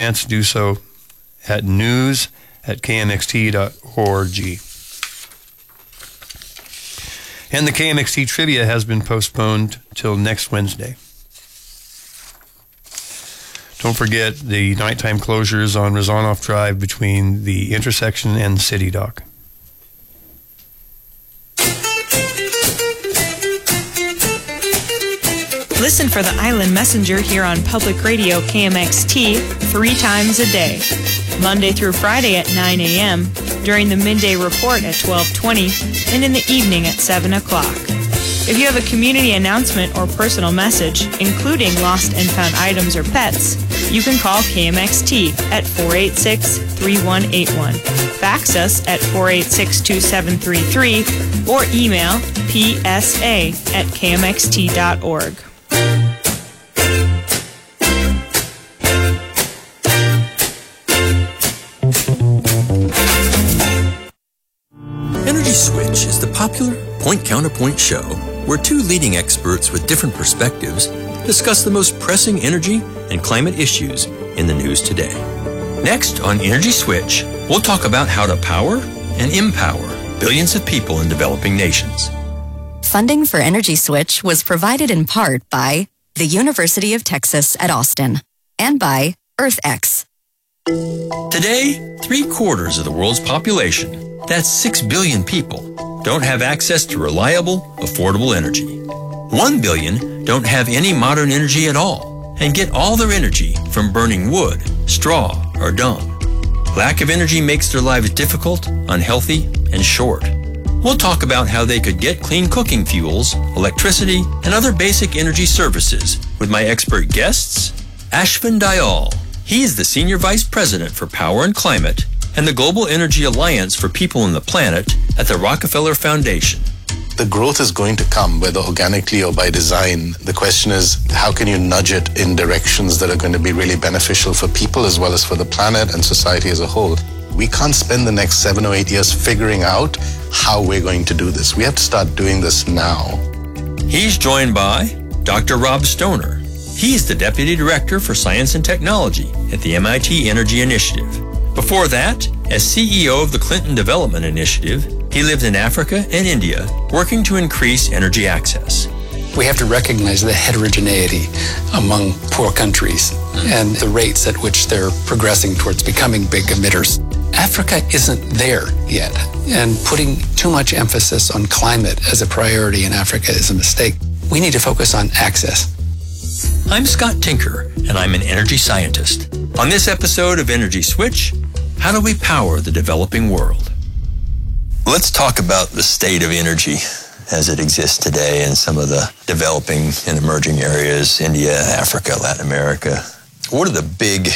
chance to do so at news@kmxt.org. And the KMXT Trivia has been postponed till next Wednesday. Don't forget the nighttime closures on Rezanoff Drive between the intersection and City Dock. Listen for the Island Messenger here on Public Radio KMXT 3 times a day, Monday through Friday at 9 a.m., during the midday report at 12:20, and in the evening at 7 o'clock. If you have a community announcement or personal message, including lost and found items or pets, you can call KMXT at 486-3181. Fax us at 486-2733 or email psa@kmxt.org. Energy Switch is the popular point-counterpoint show where two leading experts with different perspectives discuss the most pressing energy and climate issues in the news today. Next on Energy Switch, we'll talk about how to power and empower billions of people in developing nations. Funding for Energy Switch was provided in part by the University of Texas at Austin and by EarthX. Today, 3/4 of the world's population, that's 6 billion people, don't have access to reliable, affordable energy. 1 billion don't have any modern energy at all and get all their energy from burning wood, straw, or dung. Lack of energy makes their lives difficult, unhealthy, and short. We'll talk about how they could get clean cooking fuels, electricity, and other basic energy services with my expert guests, Ashvin Dayal. He is the Senior Vice President for Power and Climate and the Global Energy Alliance for People and the Planet at the Rockefeller Foundation. The growth is going to come, whether organically or by design. The question is, how can you nudge it in directions that are going to be really beneficial for people as well as for the planet and society as a whole? We can't spend the next 7 or 8 years figuring out how we're going to do this. We have to start doing this now. He's joined by Dr. Rob Stoner. He's the Deputy Director for Science and Technology at the MIT Energy Initiative. Before that, as CEO of the Clinton Development Initiative, he lived in Africa and India, working to increase energy access. We have to recognize the heterogeneity among poor countries and the rates at which they're progressing towards becoming big emitters. Africa isn't there yet, and putting too much emphasis on climate as a priority in Africa is a mistake. We need to focus on access. I'm Scott Tinker, and I'm an energy scientist. On this episode of Energy Switch, how do we power the developing world? Let's talk about the state of energy as it exists today in some of the developing and emerging areas, India, Africa, Latin America. What are the big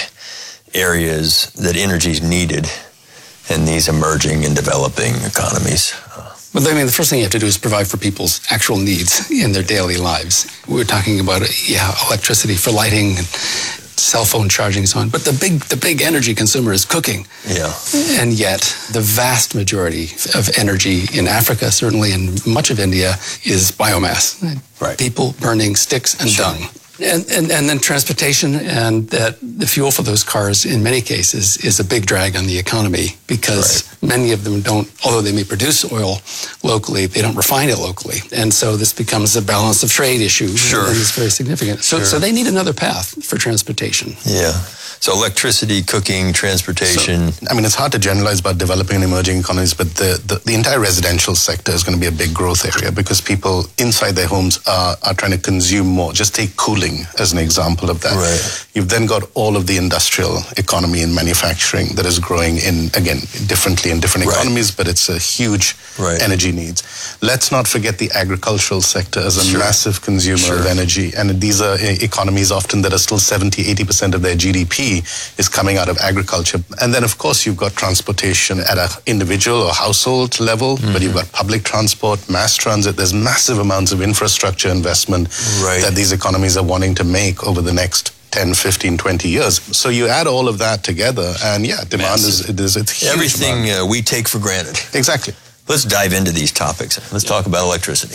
areas that energy is needed in these emerging and developing economies? Well, I mean, the first thing you have to do is provide for people's actual needs in their daily lives. We're talking about, electricity for lighting and cell phone charging and so on. But the big energy consumer is cooking. Yeah. And yet, the vast majority of energy in Africa, certainly in much of India, is biomass. Right. People burning sticks and dung. And then transportation and that the fuel for those cars in many cases is a big drag on the economy because many of them don't, although they may produce oil locally, they don't refine it locally. And so this becomes a balance of trade issue. Sure. And it's very significant. So they need another path for transportation. Yeah. So electricity, cooking, transportation. So, it's hard to generalize about developing and emerging economies, but the entire residential sector is going to be a big growth area because people inside their homes are trying to consume more. Just take cooling as an example of that. Right. You've then got all of the industrial economy and manufacturing that is growing differently in different economies, but it's a huge energy needs. Let's not forget the agricultural sector as a massive consumer of energy. And these are economies often that are still 70-80% of their GDP is coming out of agriculture. And then, of course, you've got transportation at an individual or household level, but you've got public transport, mass transit. There's massive amounts of infrastructure investment that these economies are wanting to make over the next 10, 15, 20 years. So you add all of that together, and demand is huge. Everything we take for granted. Exactly. Let's dive into these topics. Let's talk about electricity.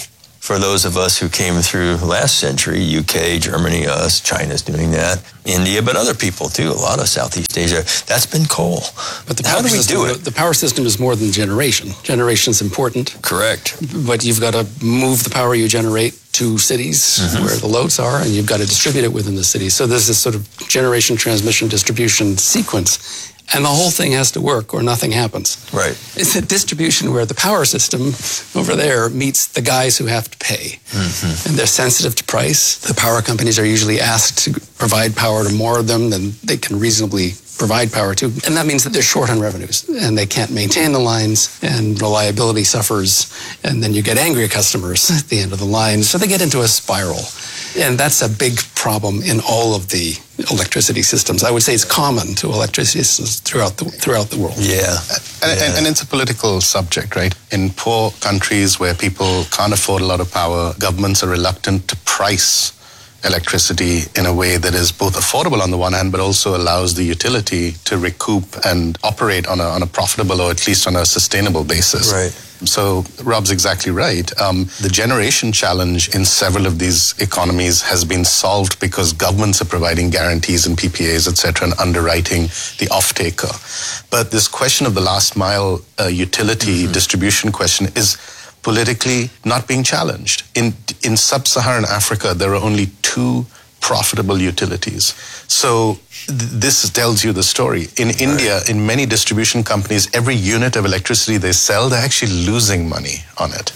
for those of us who came through last century, UK, Germany, us, China's doing that, India, but other people too, a lot of Southeast Asia, that's been coal. But how do we do it? The power system is more than generation. Generation's important. Correct. But you've got to move the power you generate to cities where the loads are, and you've got to distribute it within the city. So there's this sort of generation, transmission, distribution sequence. And the whole thing has to work or nothing happens. Right. It's a distribution where the power system over there meets the guys who have to pay. And they're sensitive to price. The power companies are usually asked to provide power to more of them than they can reasonably provide power to. And that means that they're short on revenues and they can't maintain the lines and reliability suffers. And then you get angry customers at the end of the line. So they get into a spiral. And that's a big problem in all of the electricity systems. I would say it's common to electricity systems throughout the world. Yeah. And it's a political subject, right? In poor countries where people can't afford a lot of power, governments are reluctant to price electricity in a way that is both affordable on the one hand, but also allows the utility to recoup and operate on a profitable or at least on a sustainable basis. Right. So Rob's exactly right. The generation challenge in several of these economies has been solved because governments are providing guarantees and PPAs, etc., and underwriting the off-taker. But this question of the last mile utility distribution question is politically not being challenged. In sub-Saharan Africa, there are only 2 profitable utilities. So this tells you the story. In India, in many distribution companies, every unit of electricity they sell, they're actually losing money on it.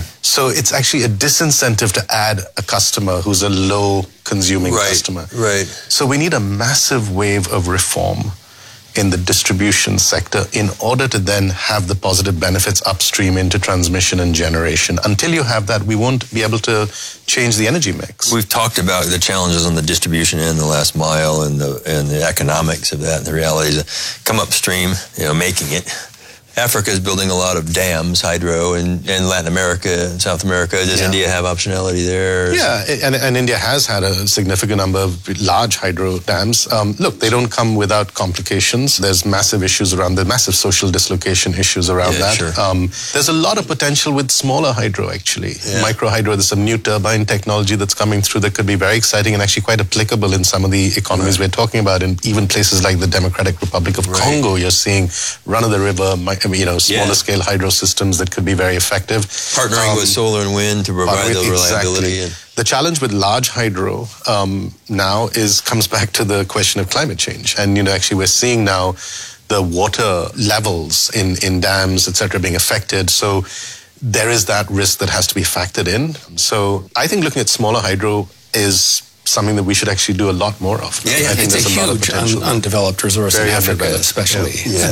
So it's actually a disincentive to add a customer who's a low consuming customer. Right. So we need a massive wave of reform in the distribution sector in order to then have the positive benefits upstream into transmission and generation. Until you have that, we won't be able to change the energy mix. We've talked about the challenges on the distribution end, the last mile, and the economics of that, and the realities that come upstream, making it. Africa is building a lot of dams, hydro, in Latin America and South America. Does India have optionality there? Yeah, and India has had a significant number of large hydro dams. Look, they don't come without complications. There's massive issues around the massive social dislocation issues around that. Sure. There's a lot of potential with smaller hydro, actually. Micro hydro, there's some new turbine technology that's coming through that could be very exciting and actually quite applicable in some of the economies we're talking about. In even places like the Democratic Republic of Congo, you're seeing run-of-the-river, smaller scale hydro systems that could be very effective. Partnering with solar and wind to provide the reliability. The challenge with large hydro now comes back to the question of climate change. And, actually we're seeing now the water levels in dams, etc., being affected. So there is that risk that has to be factored in. So I think looking at smaller hydro is something that we should actually do a lot more of. I think it's a huge undeveloped resource in Africa, especially.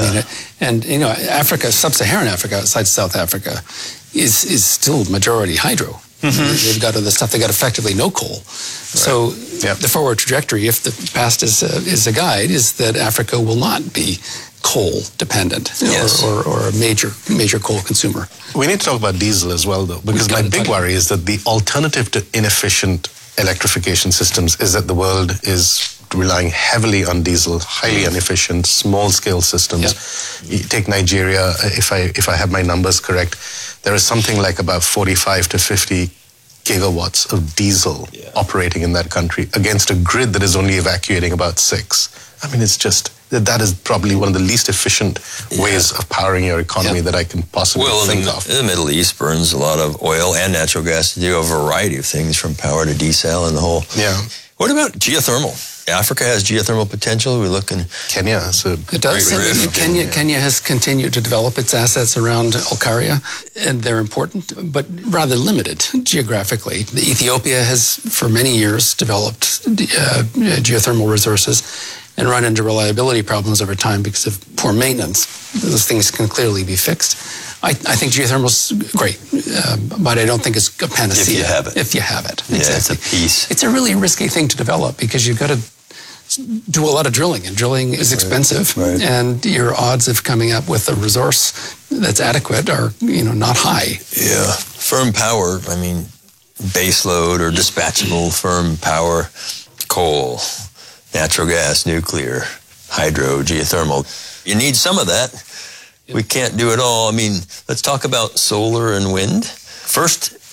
Africa, sub-Saharan Africa, outside South Africa, is still majority hydro. They've got other stuff. They got effectively no coal. So the forward trajectory, if the past is a guide, is that Africa will not be coal dependent or a major coal consumer. We need to talk about diesel as well, though, because my big worry is that the alternative to inefficient electrification systems is that the world is relying heavily on diesel, highly inefficient, small-scale systems. You take Nigeria, if I have my numbers correct, there is something like about 45 to 50 gigawatts of diesel operating in that country against a grid that is only evacuating about 6. I mean, it's just that is probably one of the least efficient ways of powering your economy that I can possibly think of. The Middle East burns a lot of oil and natural gas to do a variety of things, from power to desal and the whole. What about geothermal? Africa has geothermal potential. We're looking. Kenya has a it does. Kenya has continued to develop its assets around Olkaria, and they're important, but rather limited geographically. Ethiopia has, for many years, developed geothermal resources and run into reliability problems over time because of poor maintenance. Those things can clearly be fixed. I think geothermal's great, but I don't think it's a panacea. If you have it. If you have it. Yeah, exactly. it's a piece. It's a really risky thing to develop because you've got to do a lot of drilling, and drilling is expensive, and your odds of coming up with a resource that's adequate are, not high. Yeah. Firm power, base load or dispatchable firm power, coal, natural gas, nuclear, hydro, geothermal. You need some of that. We can't do it all. Let's talk about solar and wind. First,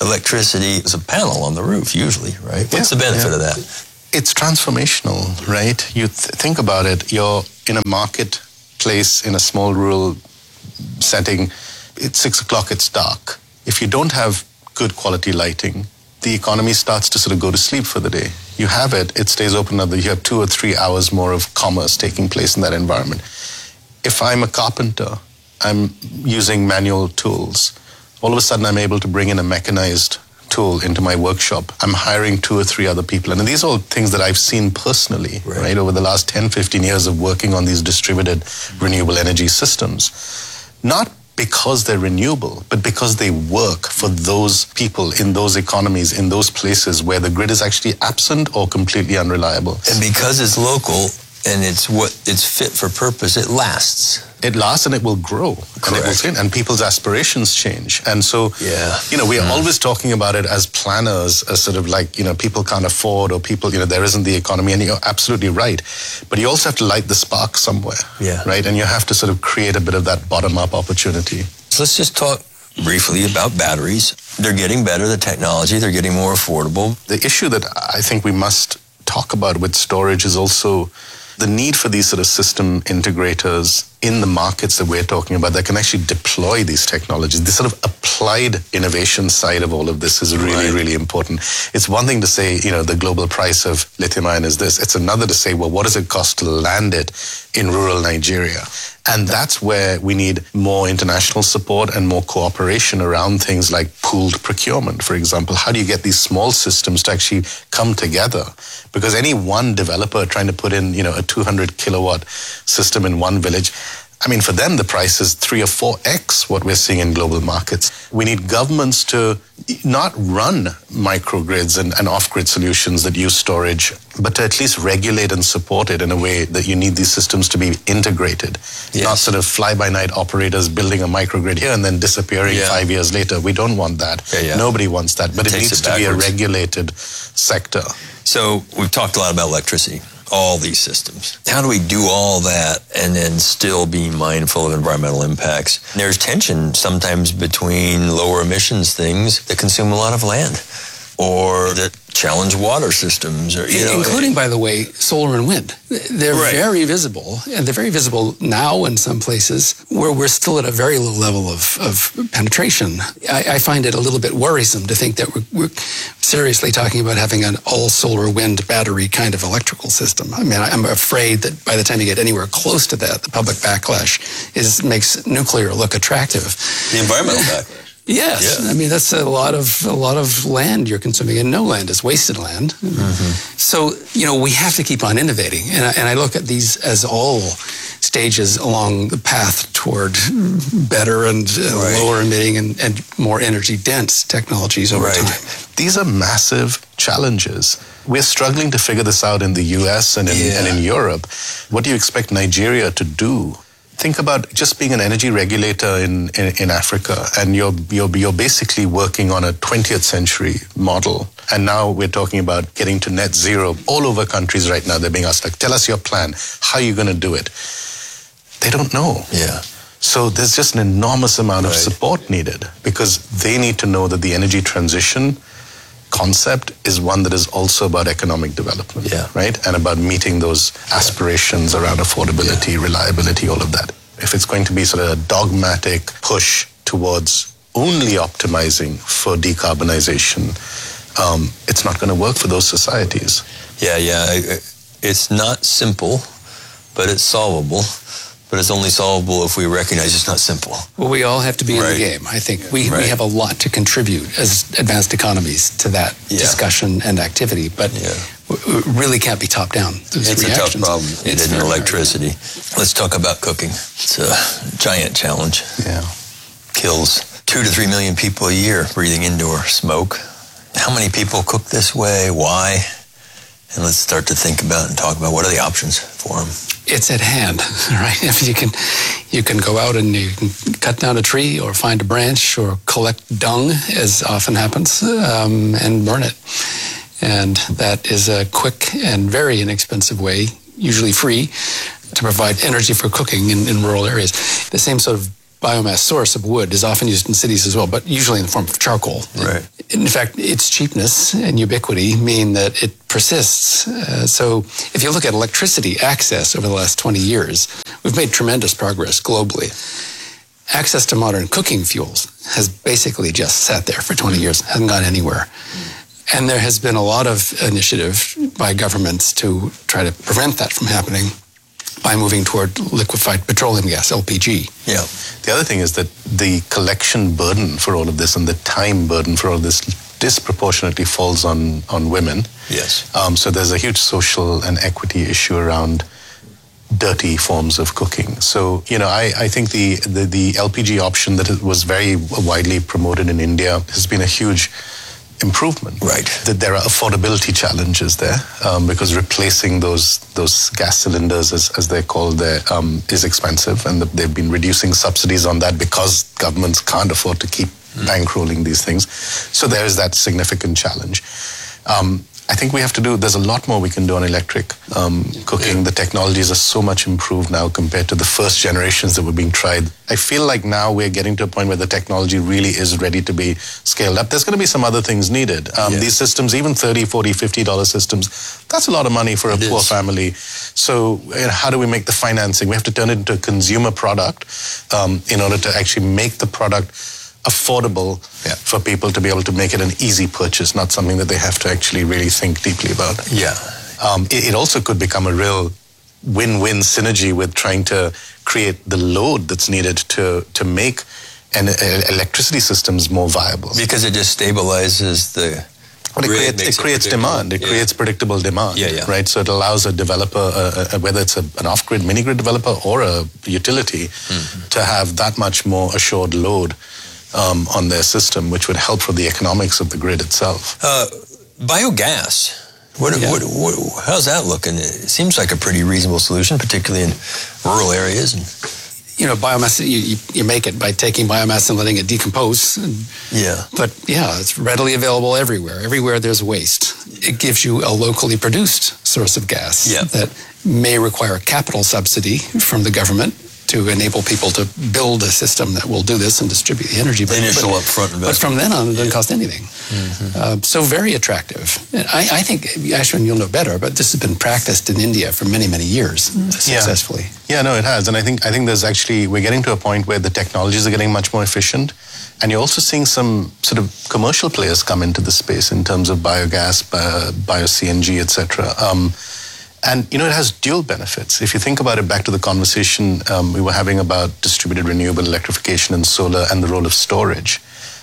electricity is a panel on the roof, usually, right? What's the benefit of that? It's transformational, right? You think about it. You're in a marketplace in a small rural setting. It's 6 o'clock, it's dark. If you don't have good quality lighting, the economy starts to sort of go to sleep for the day. You have it stays open another, you have 2 or 3 hours more of commerce taking place in that environment. If I'm a carpenter, I'm using manual tools. All of a sudden, I'm able to bring in a mechanized tool into my workshop. I'm hiring 2 or 3 other people. And these are all things that I've seen personally, right, over the last 10, 15 years of working on these distributed renewable energy systems. Not because they're renewable, but because they work for those people in those economies, in those places where the grid is actually absent or completely unreliable. And because it's local and it's fit for purpose, it lasts. It lasts and it will grow. Correct. And it will change, and people's aspirations change. And so, we're always talking about it as planners, as sort of like, people can't afford, or people, there isn't the economy, and you're absolutely right. But you also have to light the spark somewhere, right? And you have to sort of create a bit of that bottom-up opportunity. So let's just talk briefly about batteries. They're getting better, the technology, they're getting more affordable. The issue that I think we must talk about with storage is also the need for these sort of system integrators in the markets that we're talking about that can actually deploy these technologies. The sort of applied innovation side of all of this is really, really important. It's one thing to say, the global price of lithium ion is this. It's another to say, well, what does it cost to land it in rural Nigeria? And that's where we need more international support and more cooperation around things like pooled procurement, for example. How do you get these small systems to actually come together? Because any one developer trying to put in, a 200 kilowatt system in one village, for them, the price is 3 or 4x what we're seeing in global markets. We need governments to not run microgrids and off-grid solutions that use storage, but to at least regulate and support it in a way that you need these systems to be integrated. Not sort of fly-by-night operators building a microgrid here and then disappearing 5 years later. We don't want that. Nobody wants that. But it needs to be a regulated sector. So we've talked a lot about electricity. All these systems. How do we do all that and then still be mindful of environmental impacts? There's tension sometimes between lower emissions things that consume a lot of land or that challenge water systems, or including, by the way, solar and wind. They're very visible, and they're very visible now in some places where we're still at a very low level of penetration. I find it a little bit worrisome to think that we're seriously talking about having an all solar wind battery kind of electrical system. I'm afraid that by the time you get anywhere close to that, the public backlash makes nuclear look attractive. The environmental backlash. Yes, that's a lot of land you're consuming, and no land is wasted land. So we have to keep on innovating, and I look at these as all stages along the path toward better and lower emitting and more energy dense technologies over time. These are massive challenges. We're struggling to figure this out in the US and in Europe. What do you expect Nigeria to do? Think about just being an energy regulator in Africa, and you're basically working on a 20th century model. And now we're talking about getting to net zero all over countries right now. They're being asked, tell us your plan. How are you going to do it? They don't know. So there's just an enormous amount of support needed, because they need to know that the energy transition concept is one that is also about economic development, right? And about meeting those aspirations around affordability, reliability, all of that. If it's going to be sort of a dogmatic push towards only optimizing for decarbonization, it's not going to work for those societies. It's not simple, but it's solvable. But it's only solvable if we recognize it's not simple. Well, we all have to be in the game. I think we have a lot to contribute as advanced economies to that discussion and activity, but it really can't be top down. It's a tough problem. It's in electricity. Let's talk about cooking. It's a giant challenge. Kills 2 to 3 million people a year breathing indoor smoke. How many people cook this way? Why? And let's start to think about and talk about what are the options for them. It's at hand, right? If you can go out and you can cut down a tree or find a branch or collect dung, as often happens, and burn it. And that is a quick and very inexpensive way, usually free, to provide energy for cooking in rural areas. The same sort of biomass source of wood is often used in cities as well, but usually in the form of charcoal. Right. In fact, its cheapness and ubiquity mean that it persists. So if you look at electricity access over the last 20 years, we've made tremendous progress globally. Access to modern cooking fuels has basically just sat there for 20 years, hasn't gone anywhere. And there has been a lot of initiative by governments to try to prevent that from happening by moving toward liquefied petroleum gas, LPG. Yeah. The other thing is that the collection burden for all of this and the time burden for all of this disproportionately falls on women. Yes. So there's a huge social and equity issue around dirty forms of cooking. So, I think the LPG option that was very widely promoted in India has been a huge improvement. Right. That there are affordability challenges there because replacing those gas cylinders, as they're called, is expensive, and they've been reducing subsidies on that because governments can't afford to keep bankrolling these things. So there is that significant challenge. I think there's a lot more we can do on electric cooking. Yeah. The technologies are so much improved now compared to the first generations that were being tried. I feel like now we're getting to a point where the technology really is ready to be scaled up. There's going to be some other things needed. These systems, even $30, $40, $50 systems, that's a lot of money for a poor family. So how do we make the financing? We have to turn it into a consumer product in order to actually make the product affordable for people to be able to make it an easy purchase, not something that they have to actually really think deeply about. Yeah. It also could become a real win-win synergy with trying to create the load that's needed to make electricity systems more viable. Because it just stabilizes the... Well, it creates demand. It creates predictable demand, right? So it allows a developer, whether it's an off-grid, mini-grid developer or a utility, to have that much more assured load on their system, which would help for the economics of the grid itself. Biogas, how's that looking? It seems like a pretty reasonable solution, particularly in rural areas. And biomass, you make it by taking biomass and letting it decompose. But it's readily available everywhere. Everywhere there's waste. It gives you a locally produced source of gas that may require capital subsidy from the government to enable people to build a system that will do this and distribute the energy. The initial upfront investment. But from then on, it doesn't cost anything. So very attractive. I think, Ashwin, you'll know better, but this has been practiced in India for many, many years successfully. Yeah, no, it has. And I think there's actually, we're getting to a point where the technologies are getting much more efficient. And you're also seeing some sort of commercial players come into the space in terms of biogas, bio-CNG, etc. And, it has dual benefits. If you think about it, back to the conversation we were having about distributed renewable electrification and solar and the role of storage.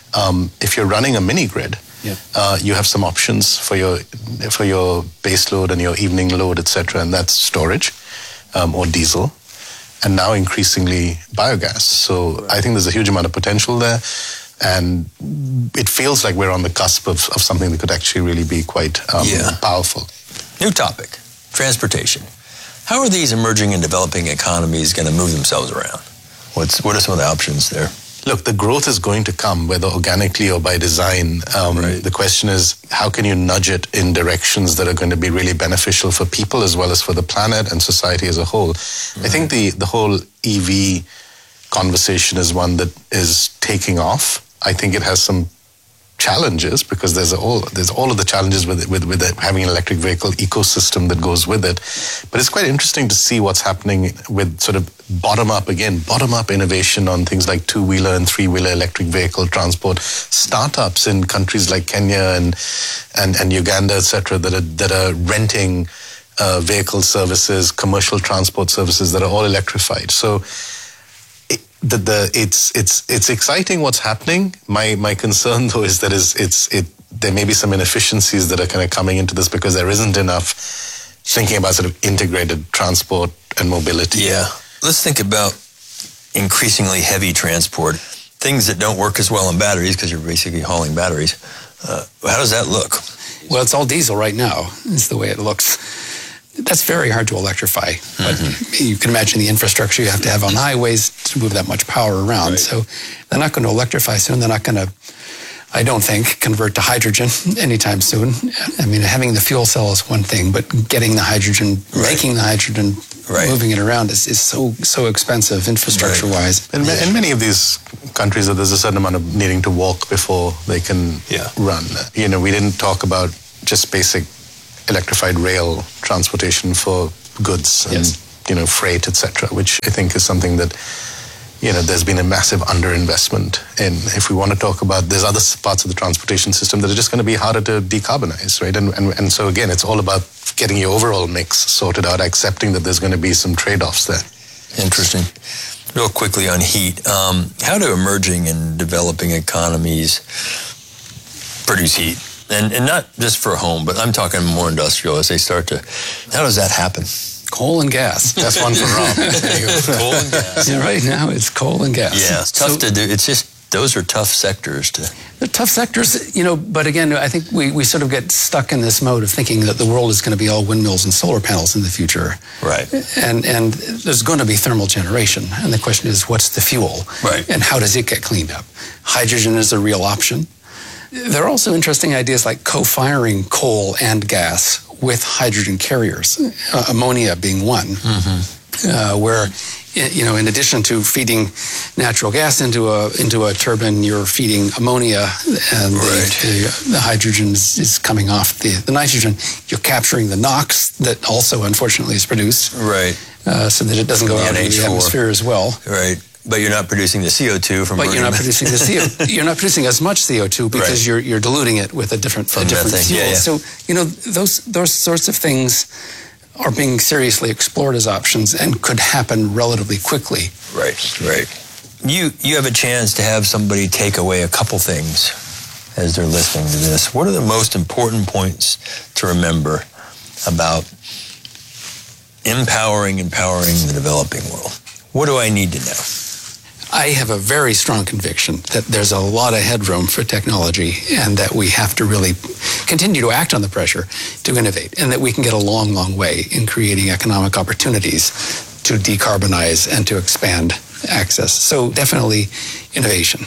If you're running a mini grid, you have some options for your base load and your evening load, etc., and that's storage or diesel, and now increasingly biogas. So I think there's a huge amount of potential there, and it feels like we're on the cusp of something that could actually really be quite powerful. New topic. Transportation. How are these emerging and developing economies going to move themselves around? What are some of the options there? Look, the growth is going to come, whether organically or by design. The question is, how can you nudge it in directions that are going to be really beneficial for people as well as for the planet and society as a whole? I think the whole EV conversation is one that is taking off. I think it has some challenges because there's all of the challenges with having an electric vehicle ecosystem that goes with it. But it's quite interesting to see what's happening with sort of bottom up innovation on things like two-wheeler and three-wheeler electric vehicle transport, startups in countries like Kenya and Uganda, etc., that are renting vehicle services, commercial transport services that are all electrified. So it's exciting what's happening. My concern though is that there may be some inefficiencies that are kind of coming into this because there isn't enough thinking about sort of integrated transport and mobility. Yeah. Let's think about increasingly heavy transport, things that don't work as well in batteries because you're basically hauling batteries. How does that look? Well, it's all diesel right now, is the way it looks. That's very hard to electrify. But you can imagine the infrastructure you have to have on highways to move that much power around. Right. So they're not going to electrify soon. They're not going to I don't think, convert to hydrogen anytime soon. I mean, having the fuel cell is one thing, but getting the hydrogen, making the hydrogen, moving it around is so expensive infrastructure-wise. In many of these countries, there's a certain amount of needing to walk before they can run. You know, we didn't talk about just basic electrified rail transportation for goods and, you know, freight, etc., which I think is something that, you know, there's been a massive underinvestment in. If we want to talk about, there's other parts of the transportation system that are just going to be harder to decarbonize, right? And so again, it's all about getting your overall mix sorted out, accepting that there's going to be some trade-offs there. Interesting. Real quickly on heat, how do emerging and developing economies produce heat? And not just for home, but I'm talking more industrial as they start to, how does that happen? Coal and gas. That's one for Rob. Coal and gas. Yeah, right now it's coal and gas. Yeah, it's tough to do. It's just, those are tough sectors to... They're tough sectors, you know, but again, I think we sort of get stuck in this mode of thinking that the world is going to be all windmills and solar panels in the future. Right. And there's going to be thermal generation. And the question is, what's the fuel? Right. And how does it get cleaned up? Hydrogen is a real option. There are also interesting ideas like co-firing coal and gas with hydrogen carriers, ammonia being one, where, you know, in addition to feeding natural gas into a turbine, you're feeding ammonia, and the hydrogen is coming off the nitrogen. You're capturing the NOx that also, unfortunately, is produced, so that it doesn't go out into the atmosphere as well. Right. But you're not producing the CO2 from. But you're not producing the CO2. You're not producing as much CO2 because you're diluting it with a different fuel. So you know those sorts of things are being seriously explored as options and could happen relatively quickly. Right. You have a chance to have somebody take away a couple things as they're listening to this. What are the most important points to remember about empowering the developing world? What do I need to know? I have a very strong conviction that there's a lot of headroom for technology and that we have to really continue to act on the pressure to innovate, and that we can get a long, long way in creating economic opportunities to decarbonize and to expand access. So definitely innovation.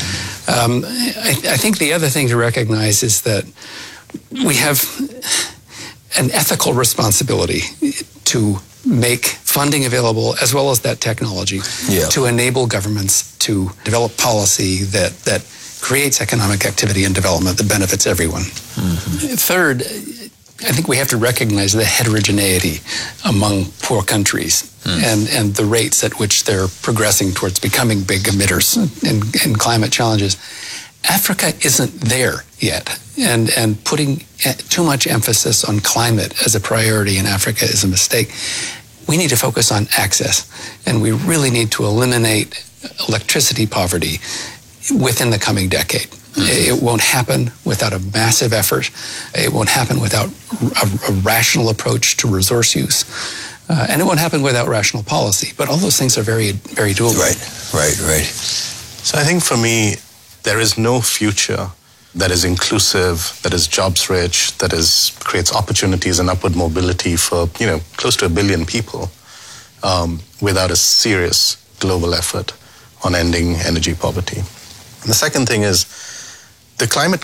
I think the other thing to recognize is that we have an ethical responsibility to make funding available, as well as that technology, to enable governments to develop policy that creates economic activity and development that benefits everyone. Third, I think we have to recognize the heterogeneity among poor countries and the rates at which they're progressing towards becoming big emitters in climate challenges. Africa isn't there yet, and putting too much emphasis on climate as a priority in Africa is a mistake. We need to focus on access, and we really need to eliminate electricity poverty within the coming decade. It won't happen without a massive effort. It won't happen without a rational approach to resource use. And it won't happen without rational policy. But all those things are very, very doable. Right. So I think for me, there is no future that is inclusive, that is jobs rich, that creates opportunities and upward mobility for, you know, close to 1 billion people, without a serious global effort on ending energy poverty. And the second thing is the climate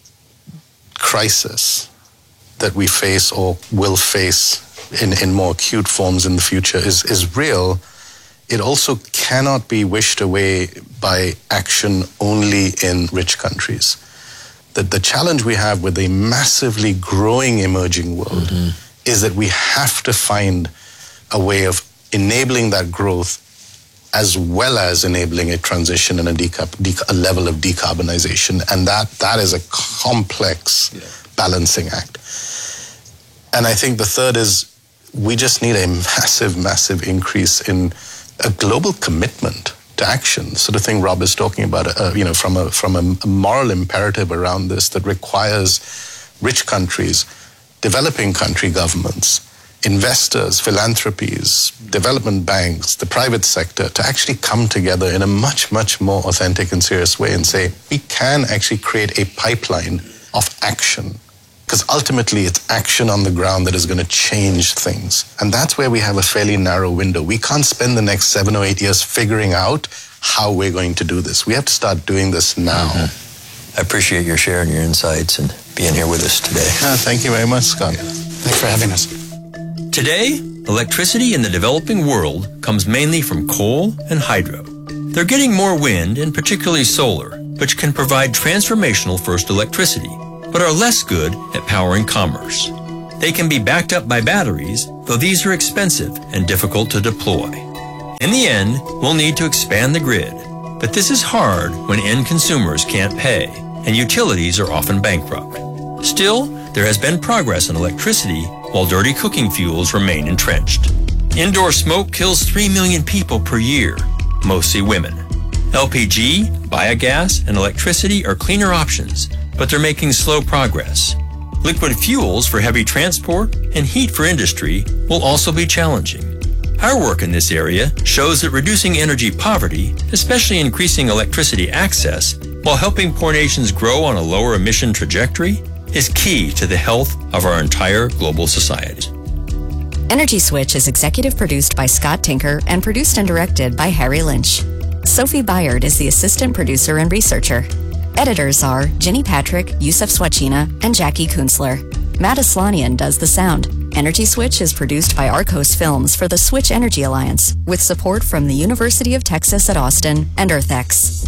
crisis that we face or will face in more acute forms in the future is real. It also cannot be wished away by action only in rich countries. The challenge we have with a massively growing emerging world is that we have to find a way of enabling that growth as well as enabling a transition and a level of decarbonization. And that is a complex balancing act. And I think the third is we just need a massive increase in a global commitment to action. So the thing Rob is talking about, from a moral imperative around this that requires rich countries, developing country governments, investors, philanthropies, development banks, the private sector to actually come together in a much more authentic and serious way and say, we can actually create a pipeline of action. Because ultimately, it's action on the ground that is going to change things. And that's where we have a fairly narrow window. We can't spend the next 7 or 8 years figuring out how we're going to do this. We have to start doing this now. I appreciate your sharing your insights and being here with us today. Thank you very much, Scott. Thanks for having us. Today, electricity in the developing world comes mainly from coal and hydro. They're getting more wind, and particularly solar, which can provide transformational first electricity, but are less good at powering commerce. They can be backed up by batteries, though these are expensive and difficult to deploy. In the end, we'll need to expand the grid, but this is hard when end consumers can't pay, and utilities are often bankrupt. Still, there has been progress in electricity, while dirty cooking fuels remain entrenched. Indoor smoke kills 3 million people per year, mostly women. LPG, biogas, and electricity are cleaner options, but they're making slow progress. Liquid fuels for heavy transport and heat for industry will also be challenging. Our work in this area shows that reducing energy poverty, especially increasing electricity access, while helping poor nations grow on a lower emission trajectory, is key to the health of our entire global society. Energy Switch is executive produced by Scott Tinker and produced and directed by Harry Lynch. Sophie Byard is the assistant producer and researcher. Editors are Ginny Patrick, Yusuf Swachina, and Jackie Kunzler. Matt Aslanian does the sound. Energy Switch is produced by Arcos Films for the Switch Energy Alliance, with support from the University of Texas at Austin and EarthX.